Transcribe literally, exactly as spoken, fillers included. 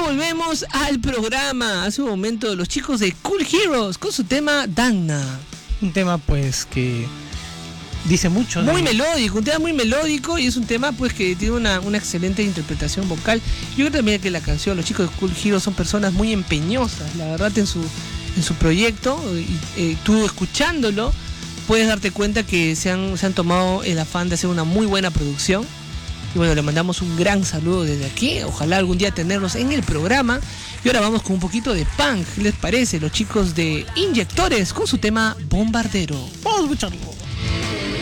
volvemos al programa. Hace un momento los chicos de Cool Heroes con su tema Danna. Un tema pues que dice mucho. Muy de... melódico, un tema muy melódico y es un tema pues que tiene una, una excelente interpretación vocal. Yo creo también que la canción, los chicos de Cool Heroes son personas muy empeñosas, la verdad, en su, en su proyecto. Y, eh, tú escuchándolo puedes darte cuenta que se han, se han tomado el afán de hacer una muy buena producción. Y bueno, le mandamos un gran saludo desde aquí. Ojalá algún día tenerlos en el programa. Y ahora vamos con un poquito de punk. ¿Qué les parece? Los chicos de Inyectores con su tema Bombardero. Vamos a escucharlo.